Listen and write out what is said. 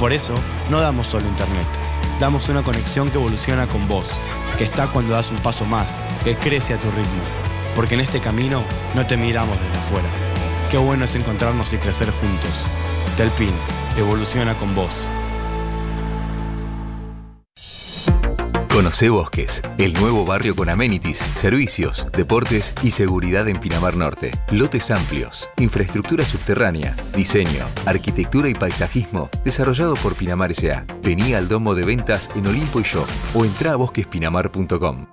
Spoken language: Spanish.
Por eso, no damos solo internet. Damos una conexión que evoluciona con vos, que está cuando das un paso más, que crece a tu ritmo. Porque en este camino no te miramos desde afuera. Qué bueno es encontrarnos y crecer juntos. Telpin, evoluciona con vos. Conocé Bosques, el nuevo barrio con amenities, servicios, deportes y seguridad en Pinamar Norte. Lotes amplios, infraestructura subterránea, diseño, arquitectura y paisajismo, desarrollado por Pinamar S.A. Vení al domo de ventas en Olimpo y Shop o entrá a bosquespinamar.com.